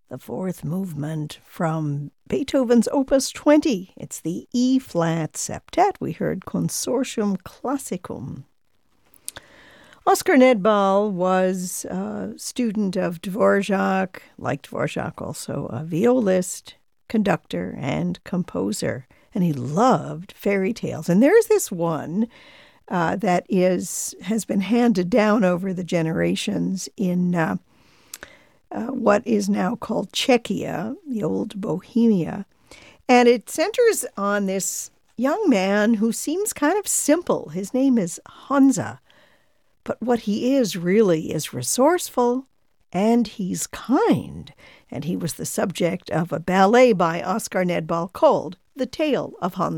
the fourth movement from Beethoven's Opus 20. It's the E-flat septet. We heard Consortium Classicum. Oscar Nedbal was a student of Dvorak, like Dvorak also a violist, conductor, and composer. And he loved fairy tales. And there's this one that has been handed down over the generations in what is now called Czechia, the old Bohemia. And it centers on this young man who seems kind of simple. His name is Honza. But what he is really is resourceful, and he's kind. And he was the subject of a ballet by Oscar Nedbal called The Tale of Honza.